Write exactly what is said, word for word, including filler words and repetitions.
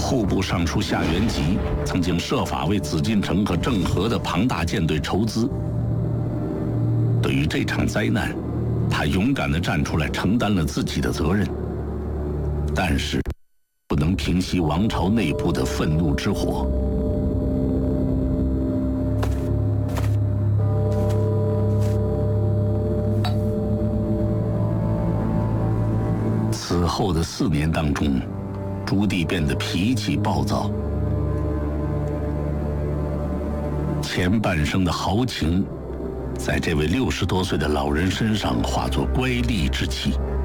户部尚书夏元吉曾经设法为紫禁城和郑和的庞大舰队筹资。对于这场灾难，他勇敢地站出来承担了自己的责任，但是不能平息王朝内部的愤怒之火。此后的四年当中，朱棣变得脾气暴躁，前半生的豪情，在这位六十多岁的老人身上化作乖戾之气。